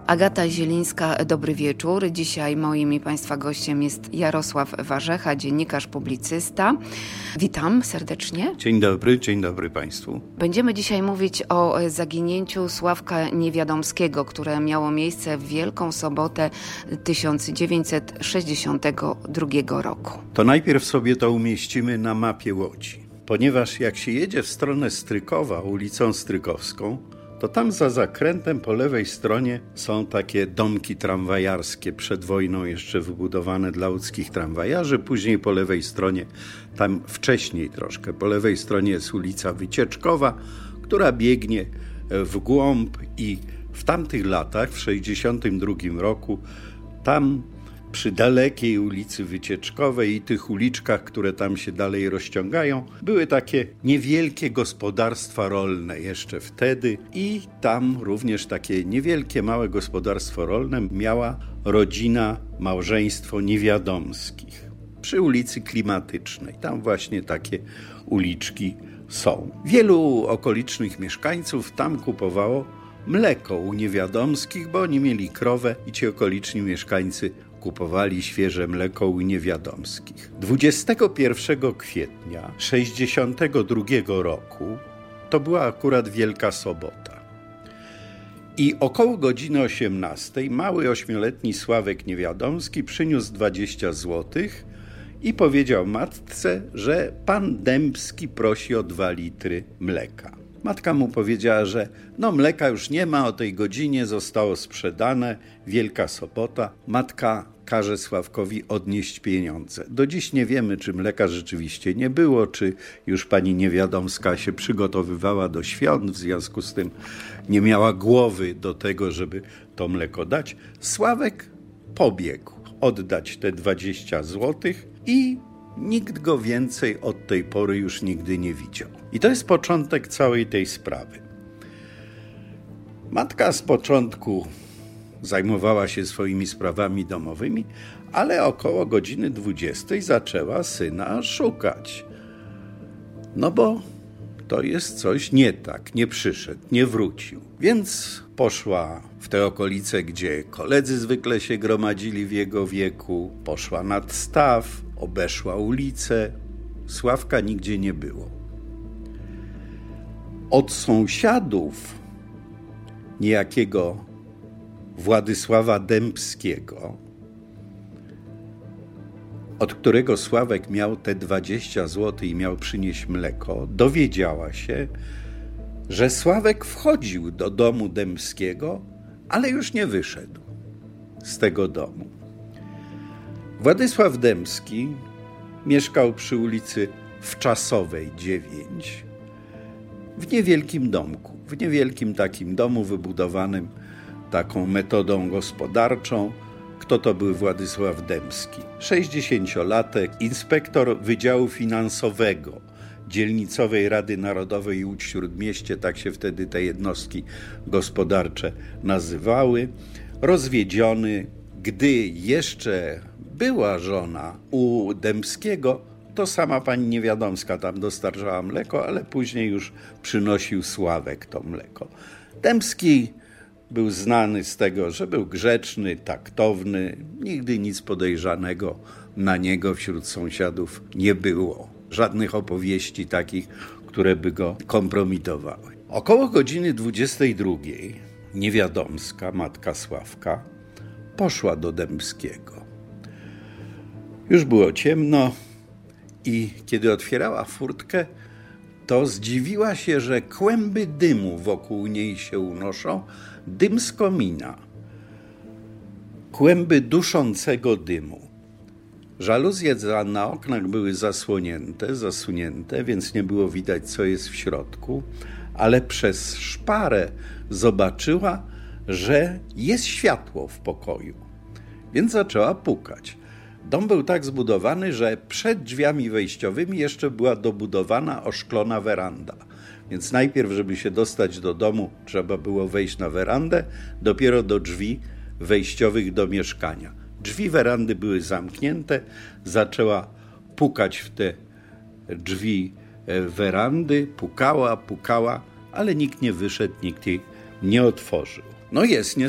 Agata Zielińska, dobry wieczór. Dzisiaj moim i Państwa gościem jest Jarosław Warzecha, dziennikarz, publicysta. Witam serdecznie. Dzień dobry Państwu. Będziemy dzisiaj mówić o zaginięciu Sławka Niewiadomskiego, które miało miejsce w Wielką Sobotę 1962 roku. To najpierw sobie to umieścimy na mapie Łodzi, ponieważ jak się jedzie w stronę Strykowa ulicą Strykowską, to tam za zakrętem po lewej stronie są takie domki tramwajarskie, przed wojną jeszcze wybudowane dla łódzkich tramwajarzy. Później po lewej stronie, tam wcześniej troszkę, po lewej stronie jest ulica Wycieczkowa, która biegnie w głąb i w tamtych latach, w 1962 roku, tam przy dalekiej ulicy Wycieczkowej i tych uliczkach, które tam się dalej rozciągają, były takie niewielkie gospodarstwa rolne jeszcze wtedy i tam również takie niewielkie, małe gospodarstwo rolne miała rodzina, małżeństwo Niewiadomskich przy ulicy Klimatycznej. Tam właśnie takie uliczki są. Wielu okolicznych mieszkańców tam kupowało mleko u Niewiadomskich, bo oni mieli krowę i ci okoliczni mieszkańcy kupowali świeże mleko u Niewiadomskich. 21 kwietnia 1962 roku to była akurat Wielka Sobota. I około godziny 18 mały 8-letni Sławek Niewiadomski przyniósł 20 złotych i powiedział matce, że pan Dębski prosi o 2 litry mleka. Matka mu powiedziała, że mleka już nie ma, o tej godzinie zostało sprzedane, Wielka Sobota. Matka każe Sławkowi odnieść pieniądze. Do dziś nie wiemy, czy mleka rzeczywiście nie było, czy już pani Niewiadomska się przygotowywała do świąt, w związku z tym nie miała głowy do tego, żeby to mleko dać. Sławek pobiegł oddać te 20 złotych i nikt go więcej od tej pory już nigdy nie widział. I to jest początek całej tej sprawy. Matka z początku zajmowała się swoimi sprawami domowymi, ale około godziny 20 zaczęła syna szukać. Bo to jest coś nie tak, nie przyszedł, nie wrócił. Więc poszła w te okolice, gdzie koledzy zwykle się gromadzili w jego wieku, poszła nad staw, obeszła ulicę. Sławka nigdzie nie było. Od sąsiadów niejakiego Władysława Dębskiego, od którego Sławek miał te 20 zł i miał przynieść mleko, dowiedziała się, że Sławek wchodził do domu Dębskiego, ale już nie wyszedł z tego domu. Władysław Dębski mieszkał przy ulicy Wczasowej 9, w niewielkim domku, w niewielkim takim domu wybudowanym taką metodą gospodarczą. Kto to był Władysław Dębski? 60-latek, inspektor Wydziału Finansowego Dzielnicowej Rady Narodowej Łódź-Śródmieście, tak się wtedy te jednostki gospodarcze nazywały, rozwiedziony. Gdy jeszcze była żona u Dębskiego, to sama pani Niewiadomska tam dostarczała mleko, ale później już przynosił Sławek to mleko. Dębski był znany z tego, że był grzeczny, taktowny, nigdy nic podejrzanego na niego wśród sąsiadów nie było. Żadnych opowieści takich, które by go kompromitowały. Około godziny 22 Niewiadomska, matka Sławka, poszła do Dębskiego. Już było ciemno i kiedy otwierała furtkę, to zdziwiła się, że kłęby dymu wokół niej się unoszą, dym z komina, kłęby duszącego dymu. Żaluzje na oknach były zasunięte, więc nie było widać, co jest w środku, ale przez szparę zobaczyła, że jest światło w pokoju, więc zaczęła pukać. Dom był tak zbudowany, że przed drzwiami wejściowymi jeszcze była dobudowana oszklona weranda. Więc najpierw, żeby się dostać do domu, trzeba było wejść na werandę, dopiero do drzwi wejściowych do mieszkania. Drzwi werandy były zamknięte, zaczęła pukać w te drzwi werandy, pukała, ale nikt nie wyszedł, nikt jej nie otworzył. No jest